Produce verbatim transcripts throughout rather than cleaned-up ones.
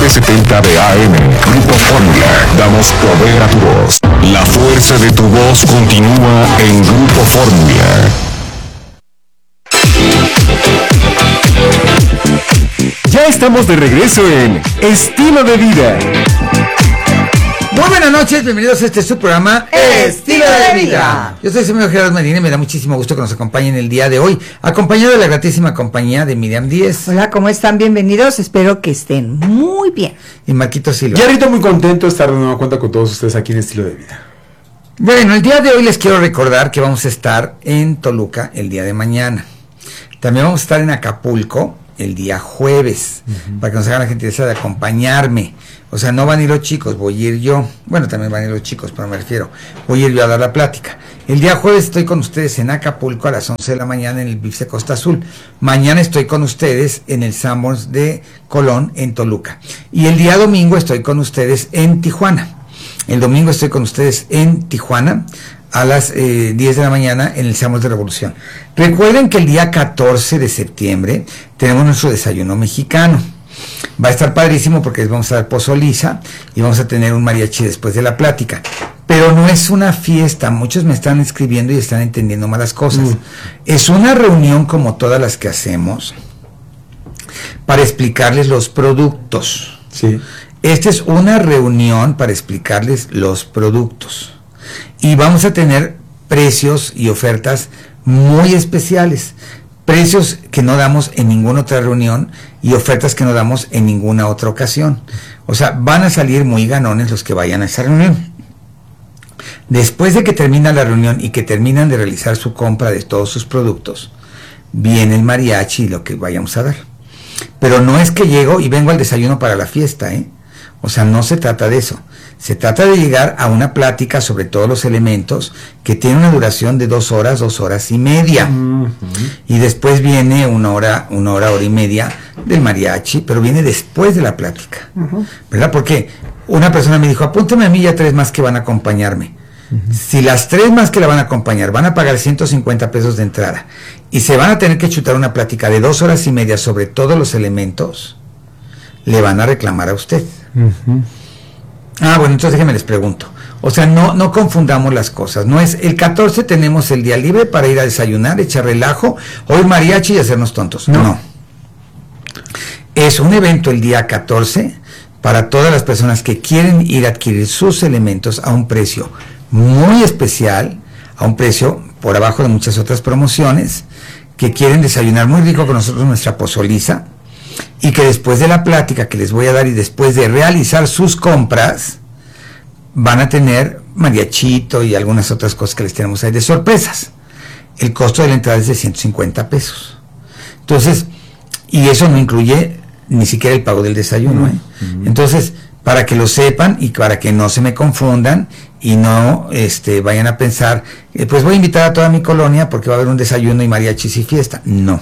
nueve setenta de A M. Grupo Fórmula. Damos poder a tu voz. La fuerza de tu voz continúa en Grupo Fórmula. Ya estamos de regreso en Estilo de Vida. Muy buenas noches, bienvenidos a este su programa Estilo de Vida. Yo soy señor Gerardo Medina y me da muchísimo gusto que nos acompañen el día de hoy, acompañado de la gratísima compañía de Miriam Díez. Hola, ¿cómo están? Bienvenidos, espero que estén muy bien. Y Marquito Silva. Y ahorita muy contento de estar de nueva cuenta con todos ustedes aquí en Estilo de Vida. Bueno, el día de hoy les quiero recordar que vamos a estar en Toluca el día de mañana. También vamos a estar en Acapulco el día jueves, uh-huh. para que nos hagan la gentileza de acompañarme. O sea, no van a ir los chicos, voy a ir yo. Bueno, también van a ir los chicos, pero me refiero, voy a ir yo a dar la plática. El día jueves estoy con ustedes en Acapulco a las once de la mañana en el B I F C Costa Azul. Mañana estoy con ustedes en el Sanborns de Colón en Toluca. Y el día domingo estoy con ustedes en Tijuana. El domingo estoy con ustedes en Tijuana a las eh, diez de la mañana en el Sanborns de Revolución. Recuerden que el día catorce de septiembre tenemos nuestro desayuno mexicano. Va a estar padrísimo porque les vamos a dar pozoliza y vamos a tener un mariachi después de la plática. Pero no es una fiesta, muchos me están escribiendo y están entendiendo malas cosas. Mm. Es una reunión como todas las que hacemos para explicarles los productos. Sí. Esta es una reunión para explicarles los productos. Y vamos a tener precios y ofertas muy especiales. Precios que no damos en ninguna otra reunión y ofertas que no damos en ninguna otra ocasión. O sea, van a salir muy ganones los que vayan a esa reunión. Después de que termina la reunión y que terminan de realizar su compra de todos sus productos, viene el mariachi y lo que vayamos a dar. Pero no es que llego y vengo al desayuno para la fiesta, ¿eh? O sea, no se trata de eso. Se trata de llegar a una plática sobre todos los elementos que tiene una duración de dos horas, dos horas y media. Uh-huh. Y después viene una hora, una hora, hora y media del mariachi, pero viene después de la plática. Uh-huh. ¿Verdad? Porque una persona me dijo, apúntame a mí ya tres más que van a acompañarme. Uh-huh. Si las tres más que la van a acompañar van a pagar ciento cincuenta pesos de entrada y se van a tener que chutar una plática de dos horas y media sobre todos los elementos, le van a reclamar a usted. Uh-huh. Ah, bueno, entonces déjenme les pregunto. O sea, no, no confundamos las cosas. No es el catorce tenemos el día libre para ir a desayunar, echar relajo, oír mariachi y hacernos tontos. No. no. Es un evento el día catorce para todas las personas que quieren ir a adquirir sus elementos a un precio muy especial, a un precio por abajo de muchas otras promociones, que quieren desayunar muy rico con nosotros nuestra pozoliza, y que después de la plática que les voy a dar y después de realizar sus compras van a tener mariachito y algunas otras cosas que les tenemos ahí de sorpresas. El costo de la entrada es de ciento cincuenta pesos. Entonces, y eso no incluye ni siquiera el pago del desayuno, ¿eh? Uh-huh. Entonces, para que lo sepan y para que no se me confundan y no este, vayan a pensar, eh, pues voy a invitar a toda mi colonia porque va a haber un desayuno y mariachis y fiesta. No,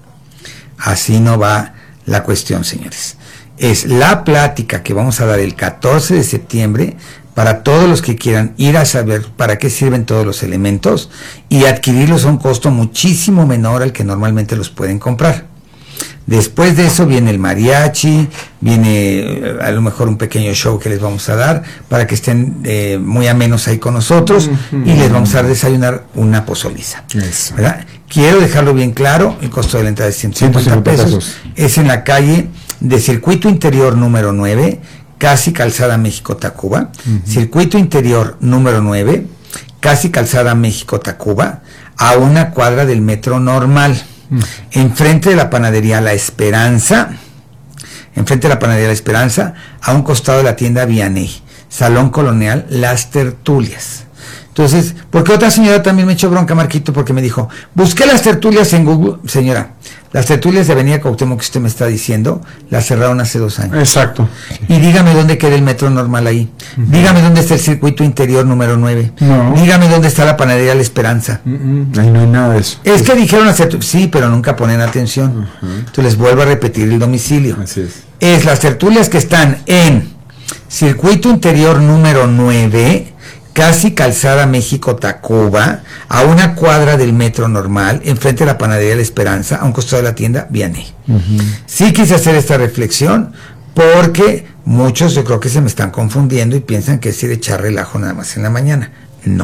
así no va la cuestión, señores. Es la plática que vamos a dar el catorce de septiembre para todos los que quieran ir a saber para qué sirven todos los elementos y adquirirlos a un costo muchísimo menor al que normalmente los pueden comprar. Después de eso viene el mariachi, viene a lo mejor un pequeño show que les vamos a dar para que estén eh, muy amenos ahí con nosotros, uh-huh. y les vamos a dar desayunar una pozoliza. Eso. ¿Verdad? Quiero dejarlo bien claro, el costo de la entrada es ciento cincuenta pesos, es en la calle de Circuito Interior número nueve, casi Calzada México-Tacuba, uh-huh. Circuito Interior número nueve, casi Calzada México-Tacuba, a una cuadra del Metro Normal. Enfrente de la panadería La Esperanza, enfrente de la panadería La Esperanza, a un costado de la tienda Vianey, Salón Colonial Las Tertulias. Entonces, porque otra señora también me echó bronca, Marquito, porque me dijo, busqué las tertulias en Google. Señora, las tertulias de Avenida Cuauhtémoc que usted me está diciendo, las cerraron hace dos años. Exacto. Y dígame dónde queda el Metro Normal ahí. Uh-huh. Dígame dónde está el Circuito Interior número nueve. No. Dígame dónde está la panadería La Esperanza. Uh-uh. Ahí no hay nada de eso. Es que dijeron las tertulias, sí, pero nunca ponen atención. Uh-huh. Entonces les vuelvo a repetir el domicilio. Así es. Es las tertulias que están en Circuito Interior número nueve, casi Calzada México-Tacuba, a una cuadra del Metro Normal, enfrente de la panadería La Esperanza, a un costado de la tienda Vianey. Uh-huh. Sí quise hacer esta reflexión porque muchos yo creo que se me están confundiendo y piensan que es ir a echar relajo nada más en la mañana. No.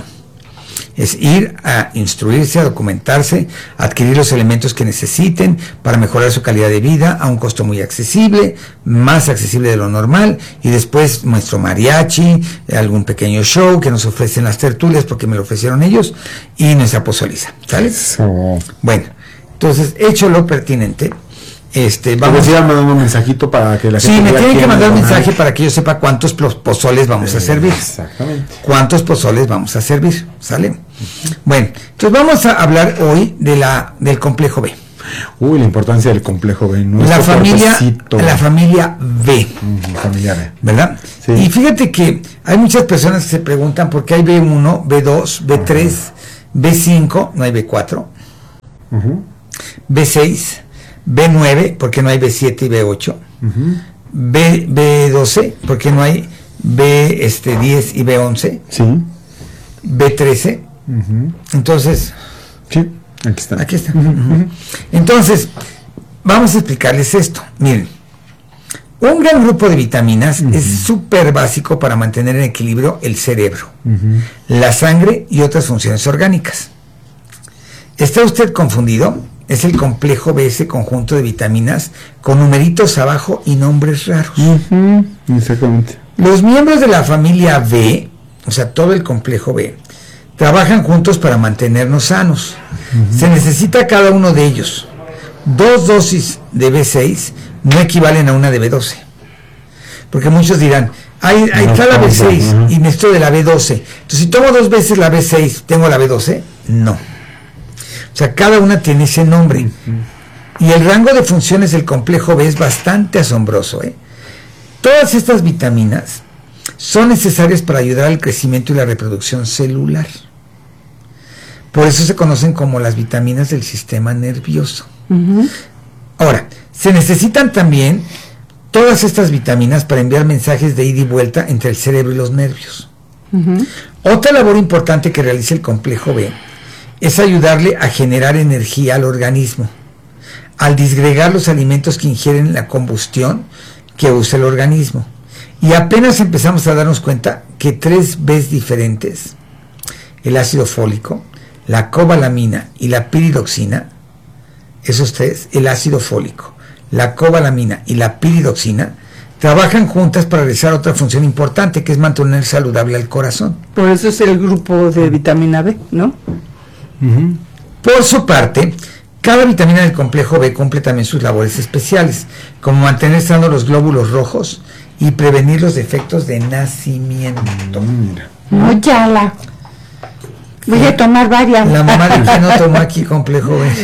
Es ir a instruirse, a documentarse, a adquirir los elementos que necesiten para mejorar su calidad de vida a un costo muy accesible, más accesible de lo normal, y después nuestro mariachi, algún pequeño show que nos ofrecen las tertulias porque me lo ofrecieron ellos, y nuestra pozoliza, ¿sale? Eso. Bueno, entonces, hecho lo pertinente, este, vamos Vamos a mandar un mensajito para que la Sí, gente me vea tienen que quién mandar un es, ¿no? mensaje para que yo sepa cuántos plos- pozoles vamos a servir. Exactamente. ¿Cuántos pozoles vamos a servir? ¿Sale? Bueno, entonces vamos a hablar hoy de la del complejo B. Uy, la importancia del complejo B. La nuestro familia, cuerpecito. la familia B, Ujú, familia B. ¿verdad? Sí. Y fíjate que hay muchas personas que se preguntan por qué hay B uno, B dos, B tres, B cinco, no hay B cuatro, Ujú, B seis, B nueve, porque no hay B siete y B ocho, ujú. B, B12, porque no hay B este, diez y B once, Sí. B trece. Ujú. Entonces, Sí, aquí está. aquí está. Ujú. Entonces, vamos a explicarles esto. Miren, un gran grupo de vitaminas es súper básico para mantener en equilibrio el cerebro, Ujú. la sangre y otras funciones orgánicas. ¿Está usted confundido? Es el complejo B, ese conjunto de vitaminas con numeritos abajo y nombres raros. Ujú, exactamente. Los miembros de la familia B, o sea, todo el complejo B, trabajan juntos para mantenernos sanos. Uh-huh. Se necesita cada uno de ellos. Dos dosis de B seis no equivalen a una de B doce. Porque muchos dirán, ahí, ahí No, está la B seis uh-huh. y necesito de la B doce. Entonces, si tomo dos veces la B seis, ¿tengo la B doce? No. O sea, cada una tiene ese nombre. Uh-huh. Y el rango de funciones del complejo B es bastante asombroso, ¿eh? Todas estas vitaminas son necesarias para ayudar al crecimiento y la reproducción celular. Por eso se conocen como las vitaminas del sistema nervioso. Uh-huh. Ahora, se necesitan también todas estas vitaminas para enviar mensajes de ida y vuelta entre el cerebro y los nervios. Uh-huh. Otra labor importante que realiza el complejo B es ayudarle a generar energía al organismo, al disgregar los alimentos que ingieren la combustión que usa el organismo. Y apenas empezamos a darnos cuenta que tres B's diferentes, el ácido fólico, la cobalamina y la piridoxina, esos tres, el ácido fólico, la cobalamina y la piridoxina, trabajan juntas para realizar otra función importante, que es mantener saludable al corazón. Por eso es el grupo de vitamina B, ¿no? Uh-huh. Por su parte, cada vitamina del complejo B cumple también sus labores especiales, como mantener sanos los glóbulos rojos y prevenir los defectos de nacimiento. Mira. No, ya la... Voy a tomar varias. La mamá de quién no tomó aquí complejo B.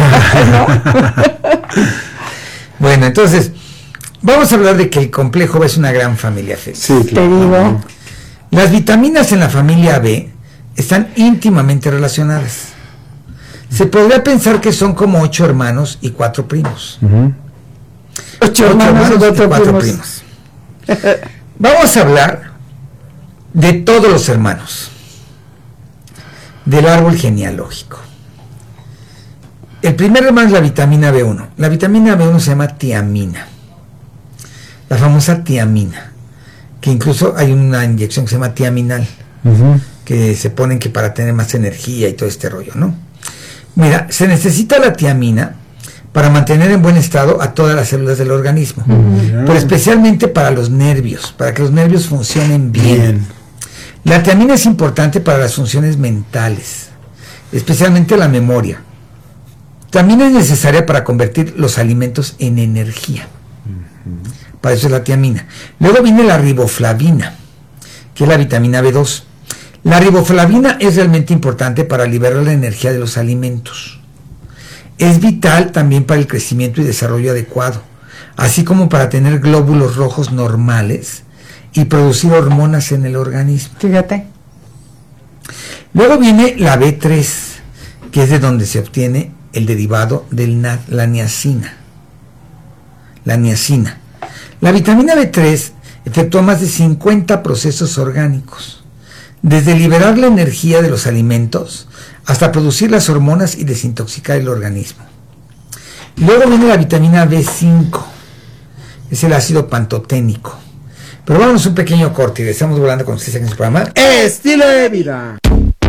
Bueno, entonces, vamos a hablar de que el complejo B es una gran familia feliz. Sí, claro. Te digo. Las vitaminas en la familia B están íntimamente relacionadas. Se podría pensar que son como ocho hermanos y cuatro primos. Uh-huh. Ocho, Ocho hermanos, hermanos y cuatro cuatro primos. primos. Vamos a hablar de todos los hermanos del árbol genealógico. El primer hermano es la vitamina B uno. La vitamina B uno se llama tiamina. La famosa tiamina, que incluso hay una inyección que se llama tiaminal, uh-huh. que se ponen que para tener más energía y todo este rollo, ¿no? Mira, se necesita la tiamina para mantener en buen estado a todas las células del organismo, uh-huh. pero especialmente para los nervios, para que los nervios funcionen bien. bien. La tiamina es importante para las funciones mentales, especialmente la memoria. También es necesaria para convertir los alimentos en energía. Uh-huh. Para eso es la tiamina. Luego viene la riboflavina, que es la vitamina B dos. La riboflavina es realmente importante para liberar la energía de los alimentos. Es vital también para el crecimiento y desarrollo adecuado, así como para tener glóbulos rojos normales y producir hormonas en el organismo. Fíjate. Luego viene la B tres, que es de donde se obtiene el derivado de la niacina. La niacina. La vitamina B tres efectúa más de cincuenta procesos orgánicos, desde liberar la energía de los alimentos hasta producir las hormonas y desintoxicar el organismo. Luego viene la vitamina B cinco, es el ácido pantoténico. Pero vamos a un pequeño corte y estamos volando con ustedes en su programa Estilo de Vida.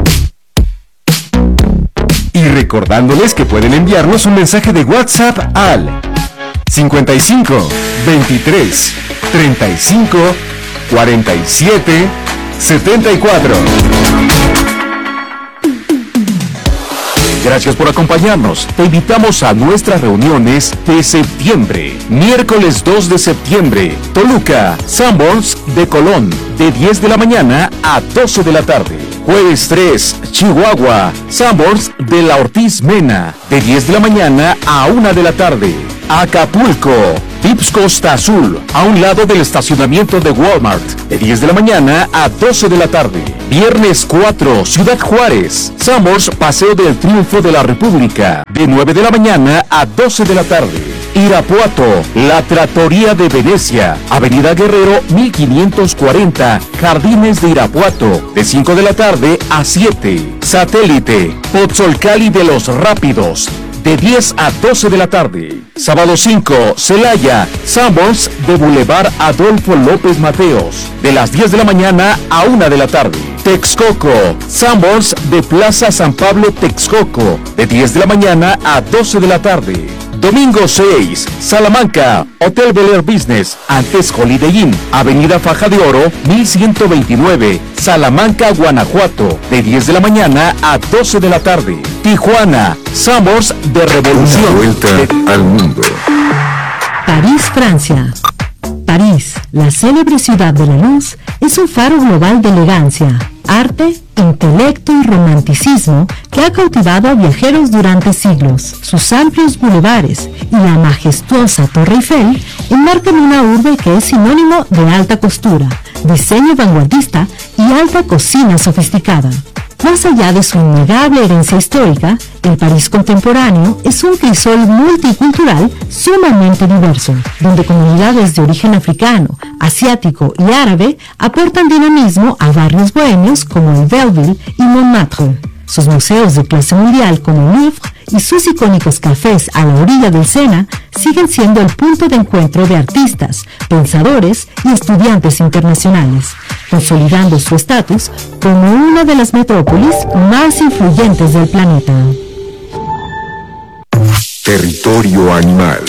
Y recordándoles que pueden enviarnos un mensaje de WhatsApp al cincuenta y cinco, veintitrés, treinta y cinco, cuarenta y siete, setenta y cuatro. Gracias por acompañarnos. Te invitamos a nuestras reuniones de septiembre. Miércoles dos de septiembre, Toluca, Sanborns de Colón, de diez de la mañana a doce de la tarde. Jueves tres, Chihuahua, Sanborns de la Ortiz Mena, de diez de la mañana a una de la tarde. Acapulco, Vips Costa Azul, a un lado del estacionamiento de Walmart, de diez de la mañana a doce de la tarde. Viernes cuatro, Ciudad Juárez, Sanborns Paseo del Triunfo de la República, de nueve de la mañana a doce de la tarde. Irapuato, La Trattoria de Venecia, Avenida Guerrero mil quinientos cuarenta, Jardines de Irapuato, de cinco de la tarde a siete. Satélite, Pozzolcali de los Rápidos, de diez a doce de la tarde. Sábado cinco, Celaya, Sanborns de Boulevard Adolfo López Mateos, de las diez de la mañana a una de la tarde. Texcoco, Sanborns de Plaza San Pablo Texcoco, de diez de la mañana a doce de la tarde. Domingo seis, Salamanca, Hotel Bel Air Business, antes Holiday Inn, Avenida Faja de Oro, mil ciento veintinueve, Salamanca, Guanajuato, de diez de la mañana a doce de la tarde. Tijuana, Sanborns de Revolución. Una vuelta de... al mundo. París, Francia. París, la célebre ciudad de la luz, es un faro global de elegancia, arte, intelecto y romanticismo que ha cautivado a viajeros durante siglos. Sus amplios bulevares y la majestuosa Torre Eiffel enmarcan una urbe que es sinónimo de alta costura, diseño vanguardista y alta cocina sofisticada. Más allá de su innegable herencia histórica, el París contemporáneo es un crisol multicultural sumamente diverso, donde comunidades de origen africano, asiático y árabe aportan dinamismo a barrios bohemios como el Belleville y Montmartre. Sus museos de clase mundial como el Louvre y sus icónicos cafés a la orilla del Sena siguen siendo el punto de encuentro de artistas, pensadores y estudiantes internacionales, consolidando su estatus como una de las metrópolis más influyentes del planeta. Territorio animal.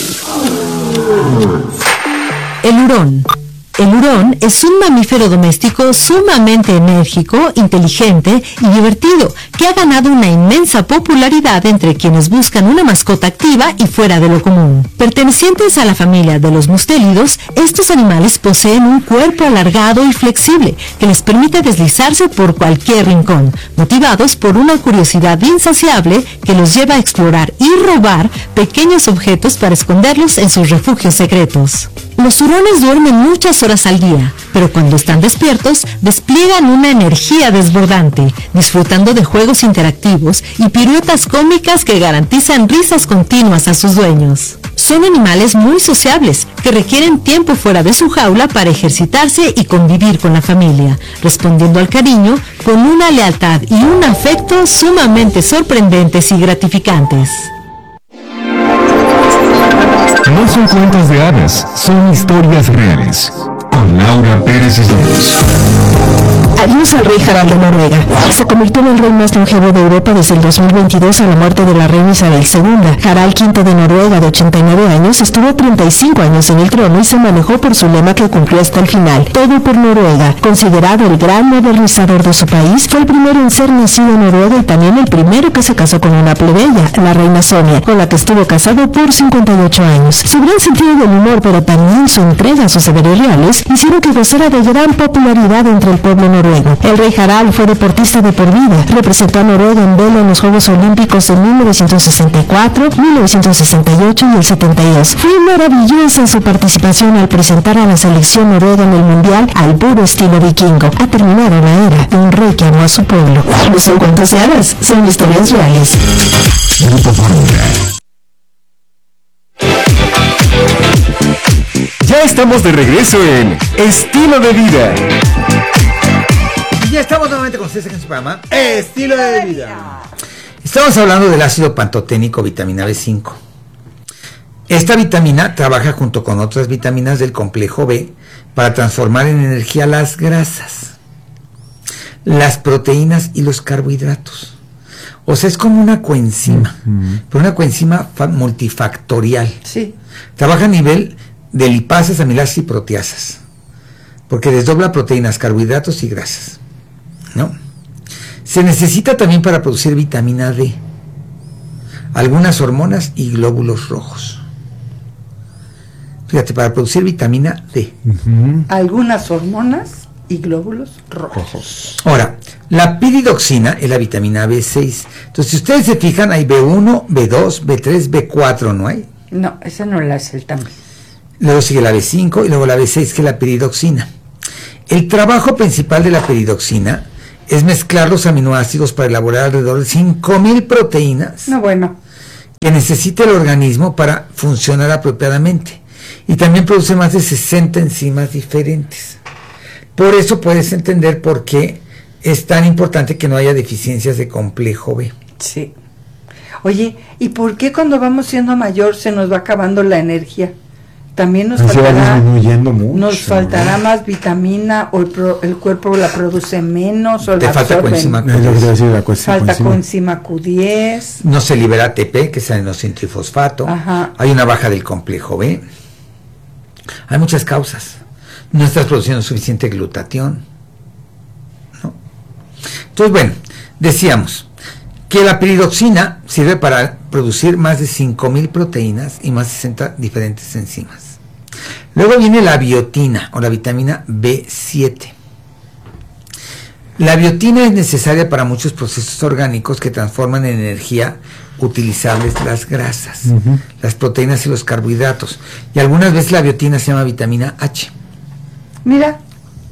El hurón. El hurón es un mamífero doméstico sumamente enérgico, inteligente y divertido, que ha ganado una inmensa popularidad entre quienes buscan una mascota activa y fuera de lo común. Pertenecientes a la familia de los mustélidos, estos animales poseen un cuerpo alargado y flexible que les permite deslizarse por cualquier rincón, motivados por una curiosidad insaciable que los lleva a explorar y robar pequeños objetos para esconderlos en sus refugios secretos. Los hurones duermen muchas horas al día, pero cuando están despiertos despliegan una energía desbordante, disfrutando de juegos interactivos y piruetas cómicas que garantizan risas continuas a sus dueños. Son animales muy sociables, que requieren tiempo fuera de su jaula para ejercitarse y convivir con la familia, respondiendo al cariño con una lealtad y un afecto sumamente sorprendentes y gratificantes. No son cuentos de hadas, son historias reales. Con Laura Pérez Islas. Adiós al rey Harald de Noruega. Se convirtió en el rey más longevo de Europa desde el dos mil veintidós a la muerte de la reina Isabel segunda. Harald quinto de Noruega, de ochenta y nueve años, estuvo treinta y cinco años en el trono y se manejó por su lema que cumplió hasta el final: todo por Noruega. Considerado el gran modernizador de su país, fue el primero en ser nacido en Noruega y también el primero que se casó con una plebeya, la reina Sonia, con la que estuvo casado por cincuenta y ocho años. Su gran sentido del humor, pero también su entrega a sus deberes reales, hicieron que gozara de gran popularidad entre el pueblo noruego. El rey Harald fue deportista de por vida. Representó a Noruega en vela en los Juegos Olímpicos de mil novecientos sesenta y cuatro, mil novecientos sesenta y ocho y el setenta y dos. Fue maravillosa su participación al presentar a la selección noruega en el Mundial al puro estilo vikingo. Ha terminado la era de un rey que amó a su pueblo. No son cuentos de hadas, son historias reales. Grupo Fórmula. Ya estamos de regreso en Estilo de Vida. Y ya estamos nuevamente con ustedes en su programa Estilo de Vida. Estamos hablando del ácido pantoténico, vitamina B cinco. Esta vitamina trabaja junto con otras vitaminas del complejo B para transformar en energía las grasas, las proteínas y los carbohidratos. O sea, es como una coenzima, uh-huh. pero una coenzima fa- multifactorial. Sí. Trabaja a nivel de lipasas, amilasas y proteasas, porque desdobla proteínas, carbohidratos y grasas, ¿no? Se necesita también para producir vitamina D, algunas hormonas y glóbulos rojos. Fíjate, para producir vitamina D. Uh-huh. Algunas hormonas y glóbulos rojos. Ahora, la piridoxina es la vitamina B seis. Entonces, si ustedes se fijan, hay B uno, B dos, B tres, B cuatro, ¿no hay? No, esa no la es el también. Luego sigue la B cinco y luego la B seis, que es la piridoxina. El trabajo principal de la piridoxina es mezclar los aminoácidos para elaborar alrededor de cinco mil proteínas. No, bueno. Que necesita el organismo para funcionar apropiadamente. Y también produce más de sesenta enzimas diferentes. Por eso puedes entender por qué es tan importante que no haya deficiencias de complejo B. Sí. Oye, ¿y por qué cuando vamos siendo mayor se nos va acabando la energía? También nos se faltará, va disminuyendo mucho, nos faltará ¿no? más vitamina, o el, pro, el cuerpo la produce menos, o Te la falta absorben. coenzima Q Es lo que te diez. iba a decir, la coenzima- Falta coenzima. coenzima Q diez. No se libera A T P, que es adenosine-trifosfato. Ajá. Hay una baja del complejo B. Hay muchas causas. No estás produciendo suficiente glutatión, ¿no? Entonces, bueno, decíamos que la piridoxina sirve para producir más de cinco mil proteínas y más de sesenta diferentes enzimas. Luego viene la biotina o la vitamina B siete. La biotina es necesaria para muchos procesos orgánicos que transforman en energía utilizables las grasas, uh-huh. las proteínas y los carbohidratos. Y algunas veces la biotina se llama vitamina H. Mira.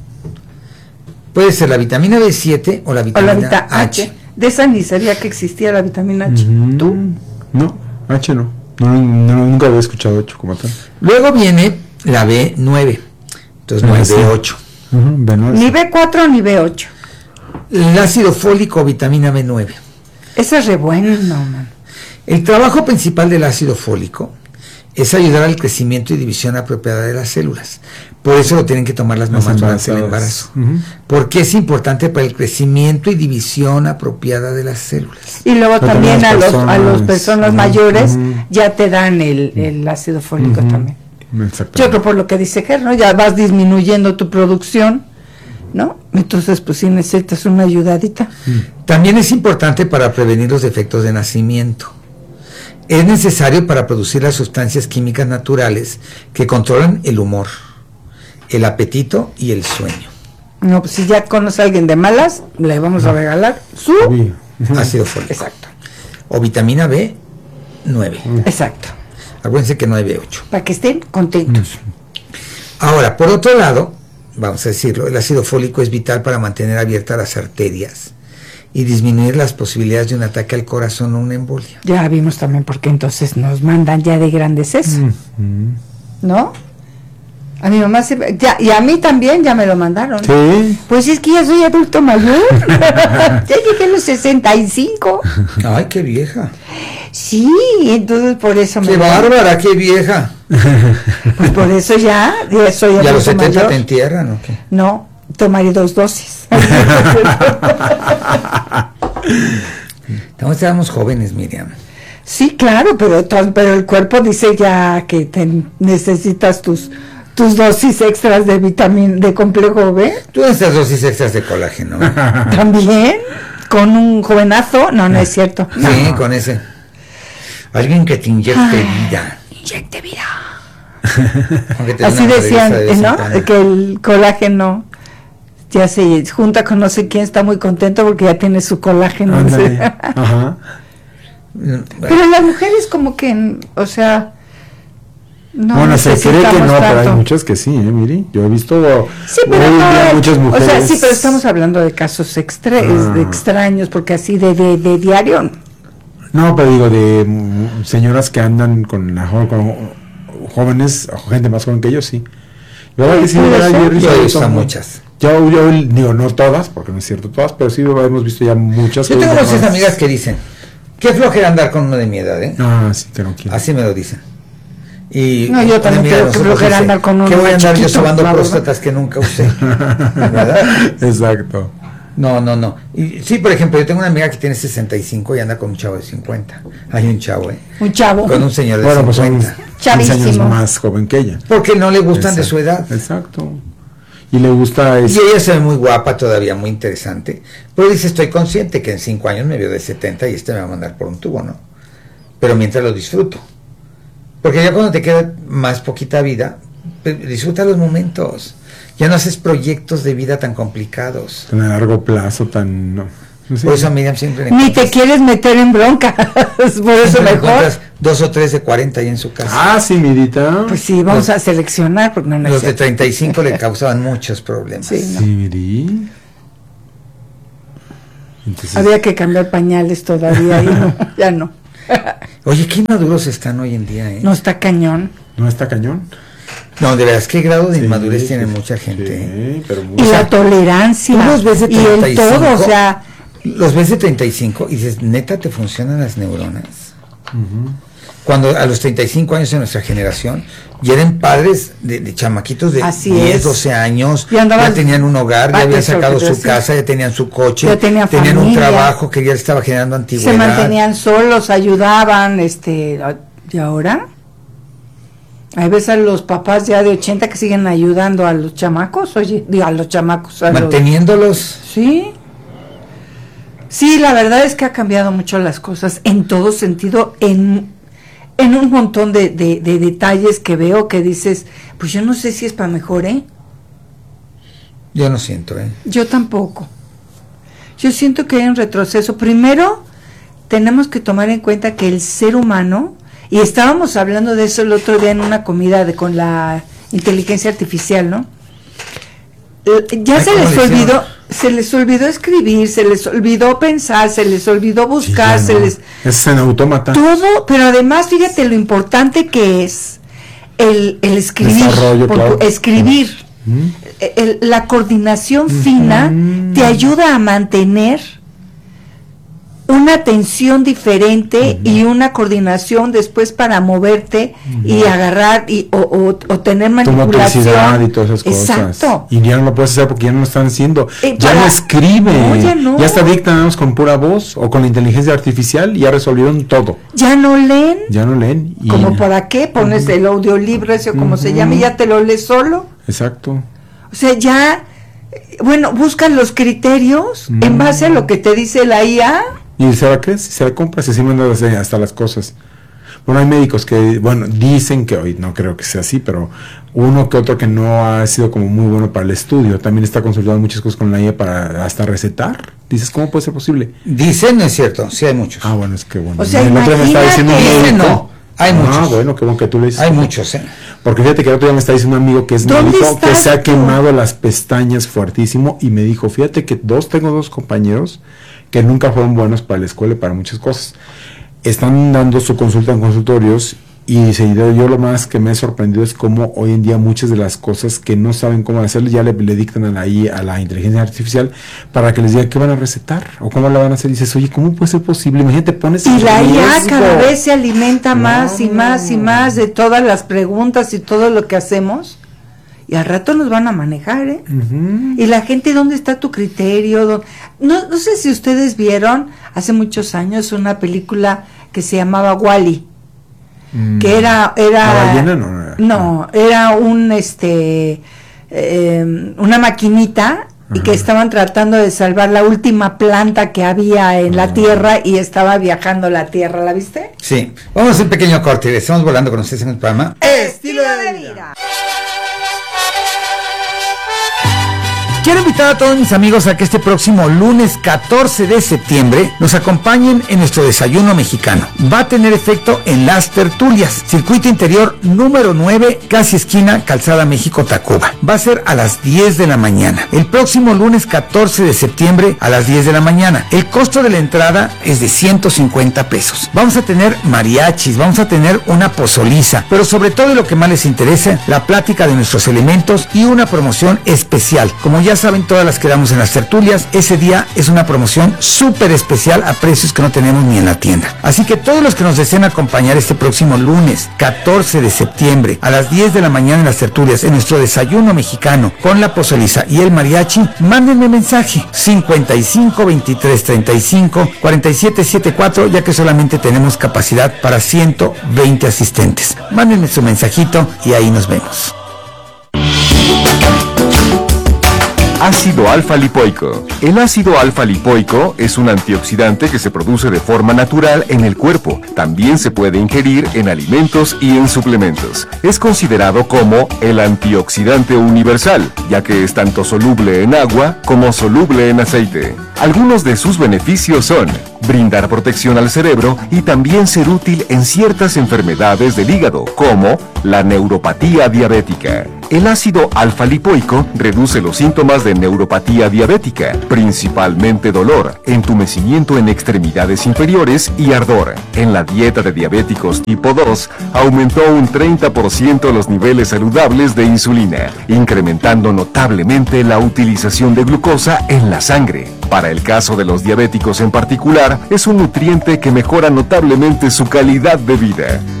Puede ser la vitamina B siete o la vitamina o la vita H. H. De esa ni sabía que existía la vitamina H. Uh-huh. ¿Tú? No, H no. No, no. Nunca había escuchado H como tal. Luego viene la B nueve. Entonces no Ah, es sí. B ocho. Uh-huh, B nueve. Ni B cuatro ni B ocho. El ácido fólico o vitamina B nueve. Esa es re buena, no, man. El trabajo principal del ácido fólico es ayudar al crecimiento y división apropiada de las células. Por eso lo tienen que tomar las Las mamás durante el embarazadas. embarazo. Uh-huh. Porque es importante para el crecimiento y división apropiada de las células. Y luego Pero también a también los las a las personas, personas uh-huh, mayores uh-huh. ya te dan el, el ácido fólico Uh-huh. también. Exactamente. Yo creo por lo que dice Ger, ¿no? Ya vas disminuyendo tu producción, ¿no? Entonces, pues sí necesitas una ayudadita. También es importante para prevenir los defectos de nacimiento. Es necesario para producir las sustancias químicas naturales que controlan el humor, el apetito y el sueño. No, pues si ya conoce a alguien de malas, le vamos a regalar su Sí. Uh-huh. Ácido fólico. Exacto, O vitamina B nueve. exacto. Acuérdense que no hay B ocho. Para que estén contentos. Ahora, por otro lado, vamos a decirlo, el ácido fólico es vital para mantener abiertas las arterias y disminuir las posibilidades de un ataque al corazón o una embolia. Ya vimos también porque entonces nos mandan ya de grandes eso, Uh-huh. ¿no? A mi mamá se, ya, y a mí también ya me lo mandaron. Sí. Pues es que ya soy adulto mayor. Ya llegué a los sesenta y cinco. Ay, qué vieja. Sí, entonces por eso Qué me bárbara, qué vieja. Pues por eso ya, ya soy ¿Y a los adulto setenta mayor. te entierran o qué? No, tomaré dos dosis. Estamos, éramos jóvenes, Miriam. Sí, claro, pero, to- pero el cuerpo dice ya que te necesitas tus tus dosis extras de vitamina, de complejo B. Tú necesitas dosis extras de colágeno. También, con un jovenazo. No, no es cierto. Sí, con ese. Alguien que te inyecte Ay. vida. Inyecte vida. Aunque te dé Así una decían, madriza de vez en ¿no? cuando. Que el colágeno ya se junta con no sé quién, está muy contento porque ya tiene su colágeno. Ándale. Ajá. Pero las mujeres como que, o sea, no bueno, se cree que necesitamos no, pero tanto. hay muchas que sí, ¿eh, Miri? Yo he visto Sí, pero hoy no, día es- muchas mujeres. O sea, sí, pero estamos hablando de casos extra, Ah. de extraños, porque así de, de, de diario. No, pero digo, de mm, señoras que andan con, la, jo- con jóvenes, o gente más joven que ellos, sí. Yo, Sí, sí, puede ya- ser. yo he Yo he visto visto a son- muchas. Yo, yo digo, no todas, porque no es cierto todas, pero sí hemos visto ya muchas. Yo que tengo dicen, muchas "No, amigas que dicen, qué flojera andar con uno de mi edad, ¿eh? Ah, sí, que no quiero. Así me lo dicen. Y No, yo también mira, creo que nosotros flojera dice, andar con ¿qué uno voy a andar yo chiquito, sobando la verdad? próstatas que nunca usé? ¿Verdad? Exacto. No, no, no. Y, sí, por ejemplo, yo tengo una amiga que tiene sesenta y cinco y anda con un chavo de cincuenta. Hay un chavo, ¿eh? Un chavo. Con un señor de Bueno, pues son cincuenta. quince años Chavísimo. más joven que ella. Porque no le gustan de Exacto. su edad. Exacto. Y le gusta Y eso. ella se ve muy guapa todavía, muy interesante. Pero dice, estoy consciente que en cinco años me veo de setenta y este me va a mandar por un tubo, ¿no? Pero mientras lo disfruto. Porque ya cuando te queda más poquita vida, pues, disfruta los momentos. Ya no haces proyectos de vida tan complicados. Tan a largo plazo, tan... No, no sé. Por eso a Miriam siempre le Ni te encuentras- quieres meter en bronca. Por eso siempre le mejor. encuentras dos o tres de cuarenta ahí en su casa. Ah, sí, Mirita. Pues sí, vamos a seleccionar, porque no, no es Los de cierto. treinta y cinco le causaban muchos problemas. Sí, no. Sí, Miri. Entonces, Había que cambiar pañales todavía y no, ya no. Oye, qué maduros están hoy en día, ¿eh? No está cañón. ¿no está cañón? No, de veras, qué grado de Sí, inmadurez sí, tiene sí, mucha gente. ¿eh? Sí, pero muy... Y O sea, la tolerancia. Tú los ves de y el treinta y cinco, todo, o sea, los ves de treinta y cinco y dices, neta, ¿te funcionan las neuronas? Cuando a los treinta y cinco años de nuestra generación ya eran padres de, de chamaquitos de Así diez, es. doce años, Y ya andaban- tenían un hogar, ya Ah, habían eso sacado que te su decía. casa, ya tenían su coche, Ya tenían tenían un familia. trabajo que ya les estaba generando antigüedad. se mantenían solos, ayudaban, este, ¿y ahora? Hay veces a los papás ya de ochenta que siguen ayudando a los chamacos, oye, digo, a los chamacos. A los- Manteniéndolos. Sí. Sí, la verdad es que ha cambiado mucho las cosas en todo sentido, en, en un montón de, de, de detalles que veo que dices, pues yo no sé si es para mejor, ¿eh? Yo no siento, ¿eh? Yo tampoco. Yo siento que hay un retroceso. Primero, tenemos que tomar en cuenta que el ser humano, y estábamos hablando de eso el otro día en una comida de, con la inteligencia artificial, ¿no? Eh, Ya Ay, se ¿cómo les le hicieron? olvidó, se les olvidó escribir, se les olvidó pensar, se les olvidó Sí, buscar, ya se no. les... Es en autómata. Todo, pero además fíjate lo importante que es el, el escribir, Desarrollo, porque claro. escribir, ¿Mm? el- la coordinación fina te ayuda a mantener una atención diferente y una coordinación después para moverte y agarrar y, o, o, o tener Tu manipulación. motricidad y todas esas cosas. Exacto. Y ya no lo puedes hacer porque ya no lo están haciendo. Eh, ya para- no escribe. No, ya no. Ya está dictando con pura voz o con la inteligencia artificial y ya resolvieron todo. Ya no leen. Ya no leen. Y... ¿Como para qué? Pones el audiolibro ese o como se llame y ya te lo lees solo. Exacto. O sea, ya, eh, bueno, buscan los criterios Mm. en base a lo que te dice la I A. ¿Y se la crees? Se la compras y así mandan hasta las cosas. Bueno, hay médicos que, bueno, dicen que hoy no creo que sea así, pero uno que otro que no ha sido como muy bueno para el estudio, también está consultando muchas cosas con la I A para hasta recetar. Dices, ¿cómo puede ser posible? Dicen, no es cierto, sí hay muchos. Ah, bueno, es que bueno. O sea, El otro día me estaba diciendo un imagínate. médico- No, hay ah, muchos. bueno, qué bueno que tú le dices. Hay muchos, ¿eh? Porque fíjate que el otro día me está diciendo un amigo que es ¿Dónde médico, que estás se ha tú? quemado las pestañas fuertísimo y me dijo, fíjate que dos, tengo dos compañeros que nunca fueron buenos para la escuela y para muchas cosas. Están dando su consulta en consultorios y dice, yo, yo lo más que me he sorprendido es cómo hoy en día muchas de las cosas que no saben cómo hacer ya le, le dictan a la, I A, a la inteligencia artificial para que les diga qué van a recetar o cómo la van a hacer. Y dices, oye, ¿cómo puede ser posible? Imagínate, pones Y en la I A riesgo. cada vez se alimenta más y Claro. más y más de todas las preguntas y todo lo que hacemos. Y al rato nos van a manejar, ¿eh? Ujú. Y la gente, ¿dónde está tu criterio? ¿Dó- No, no sé si ustedes vieron hace muchos años una película que se llamaba Wall-E, Mm. que era era ¿La ballena? No, no era. no, era un este eh, una maquinita y que Ajá. estaban tratando de salvar la última planta que había en la Ah. Tierra y estaba viajando la Tierra, ¿la viste? Sí. Vamos a hacer un pequeño corte. Estamos volando con ustedes en el programa. Estilo de vida. Quiero invitar a todos mis amigos a que este próximo lunes catorce de septiembre nos acompañen en nuestro desayuno mexicano. Va a tener efecto en Las Tertulias, circuito interior número nueve, casi esquina Calzada México-Tacuba. Va a ser a las diez de la mañana. El próximo lunes catorce de septiembre a las diez de la mañana. El costo de la entrada es de ciento cincuenta pesos. Vamos a tener mariachis, vamos a tener una pozoliza, pero sobre todo y lo que más les interesa, la plática de nuestros elementos y una promoción especial. Como ya saben, todas las que damos en las tertulias. Ese día es una promoción súper especial a precios que no tenemos ni en la tienda. Así que todos los que nos deseen acompañar este próximo lunes catorce de septiembre a las diez de la mañana en las tertulias, en nuestro desayuno mexicano con la pozoliza y el mariachi, mándenme mensaje cincuenta y cinco veintitrés treinta y cinco cuarenta y siete setenta y cuatro, ya que solamente tenemos capacidad para ciento veinte asistentes. Mándenme su mensajito y ahí nos vemos. Ácido alfa-lipoico. El ácido alfa-lipoico es un antioxidante que se produce de forma natural en el cuerpo. También se puede ingerir en alimentos y en suplementos. Es considerado como el antioxidante universal, ya que es tanto soluble en agua como soluble en aceite. Algunos de sus beneficios son brindar protección al cerebro y también ser útil en ciertas enfermedades del hígado, como la neuropatía diabética. El ácido alfa-lipoico reduce los síntomas de neuropatía diabética, principalmente dolor, entumecimiento en extremidades inferiores y ardor. En la dieta de diabéticos tipo dos, aumentó un treinta por ciento los niveles saludables de insulina, incrementando notablemente la utilización de glucosa en la sangre. Para el caso de los diabéticos en particular, es un nutriente que mejora notablemente su calidad de vida.